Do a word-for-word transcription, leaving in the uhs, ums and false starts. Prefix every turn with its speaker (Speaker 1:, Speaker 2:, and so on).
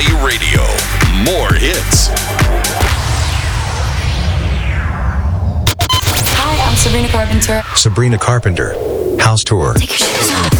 Speaker 1: Valley Radio. More hits.
Speaker 2: Hi, I'm Sabrina Carpenter.
Speaker 3: Sabrina Carpenter. House Tour.
Speaker 2: Take your shoes off.